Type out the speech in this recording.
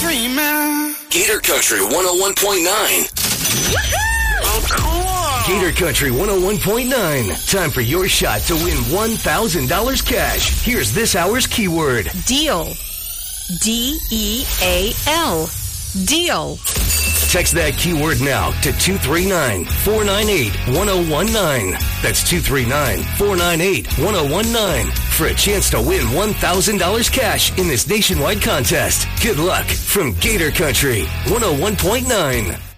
dreaming. Gator Country 101.9. Oh, cool. Gator Country 101.9. Time for your shot to win $1,000 cash. Here's this hour's keyword. Deal. D-E-A-L. Deal. Text that keyword now to 239-498-1019. That's 239-498-1019 for a chance to win $1,000 cash in this nationwide contest. Good luck from Gator Country 101.9.